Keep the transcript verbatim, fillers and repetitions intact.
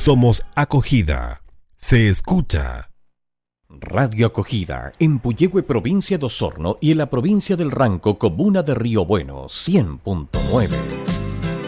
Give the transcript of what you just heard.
Somos acogida. Se escucha. Radio Acogida, en Puyehue, provincia de Osorno, y en la provincia del Ranco, comuna de Río Bueno, cien punto nueve.